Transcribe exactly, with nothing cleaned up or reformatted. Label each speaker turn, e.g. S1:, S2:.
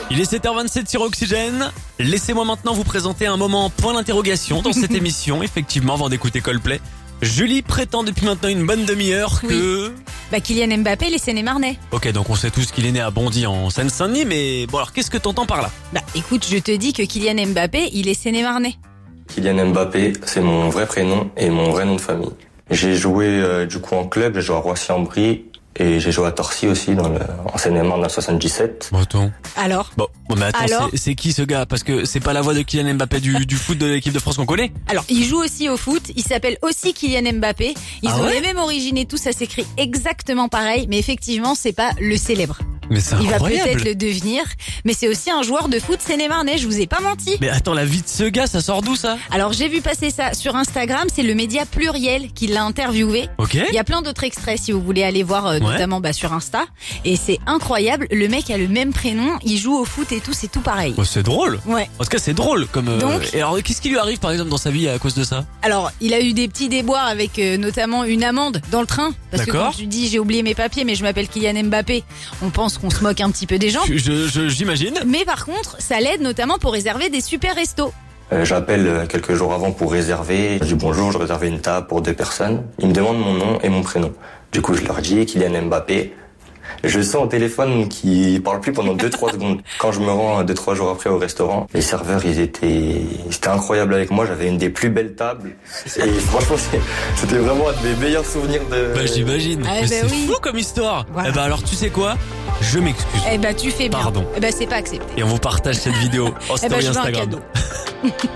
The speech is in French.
S1: Il est sept heures vingt-sept sur Oxygène. Laissez-moi maintenant vous présenter un moment point d'interrogation dans cette émission, effectivement, avant d'écouter Coldplay. Julie prétend depuis maintenant une bonne demi-heure
S2: Oui.
S1: que...
S2: Bah Kylian Mbappé, il est Seine-et-Marnais.
S1: Ok, donc on sait tous qu'il est né à Bondy en Seine-Saint-Denis, mais bon alors qu'est-ce que t'entends par là?
S2: Bah écoute, je te dis que Kylian Mbappé, il est Seine-et-Marnais.
S3: Kylian Mbappé, c'est mon vrai prénom et mon vrai nom de famille. J'ai joué euh, du coup en club, j'ai joué à Roissy-en-Brie et j'ai joué à Torcy aussi dans le, en Seine-et-Marne dans le soixante-dix-sept.
S1: Bon, attends.
S2: Alors
S1: Bon, mais attends,
S2: Alors
S1: c'est, c'est qui ce gars? Parce que c'est pas la voix de Kylian Mbappé du, du foot de l'équipe de France qu'on connaît.
S2: Alors, il joue aussi au foot, il s'appelle aussi Kylian Mbappé. Ils
S1: Ah
S2: ont
S1: ouais
S2: les mêmes origines et tout, ça s'écrit exactement pareil, mais effectivement, c'est pas le célèbre.
S1: Mais c'est
S2: Il va
S1: incroyable.
S2: peut-être le devenir, mais c'est aussi un joueur de foot Seine-et-Marnais, je vous ai pas menti.
S1: Mais attends, la vie de ce gars, ça sort d'où ça?
S2: Alors, j'ai vu passer ça sur Instagram, c'est le média Pluriel qui l'a interviewé.
S1: Ok.
S2: Il y a plein d'autres extraits si vous voulez aller voir, euh,
S1: Ouais.
S2: notamment bah, sur Insta. Et c'est incroyable, le mec a le même prénom, il joue au foot et tout, c'est tout pareil.
S1: Oh, c'est drôle.
S2: Ouais.
S1: En tout cas, c'est drôle comme. euh,
S2: Donc-
S1: Et alors, qu'est-ce qui lui arrive par exemple dans sa vie à cause de ça?
S2: Alors, il a eu des petits déboires avec euh, notamment une amende dans le train. Parce que
S1: D'accord.
S2: quand tu dis j'ai oublié mes papiers mais je m'appelle Kylian Mbappé, on pense qu'on se moque un petit peu des gens.
S1: Je, je- je- j'imagine.
S2: Mais par contre, ça l'aide notamment pour réserver des super restos.
S3: Euh, J'appelle euh, quelques jours avant pour réserver. Je dis bonjour, je réservais une table pour deux personnes. Ils me demandent mon nom et mon prénom. Du coup, je leur dis Kylian Mbappé. Je sens au téléphone qu'ils parlent plus pendant deux trois secondes. Quand je me rends deux trois jours après au restaurant, les serveurs, ils étaient, c'était incroyable avec moi. J'avais une des plus belles tables. Et franchement, c'est- c'était vraiment un de mes meilleurs souvenirs de...
S1: Bah j'imagine.
S2: Ah,
S1: Mais
S2: bah
S1: c'est
S2: oui.
S1: fou comme histoire.
S2: Voilà.
S1: Eh ben alors tu sais quoi? Je m'excuse.
S2: Eh ben tu fais bien.
S1: Pardon.
S2: Eh ben c'est pas accepté.
S1: Et on vous partage cette vidéo en
S2: Eh ben
S1: story
S2: je veux un
S1: Instagram.
S2: cadeau.